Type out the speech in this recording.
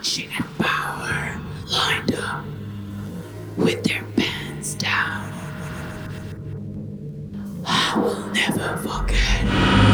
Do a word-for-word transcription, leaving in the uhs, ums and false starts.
punching and power lined up with their pants down. I will never forget.